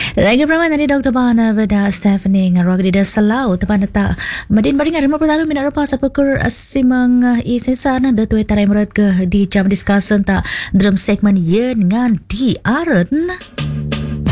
Raga Praman tadi Dr. Bana beda Stephanie ngaruh di Salau tepan tak Madin baringan 50 tahun minat rupa sapukur simang isesan da tuai tarai merat ke di jam discussion tak drum segmen ye dengan di aren.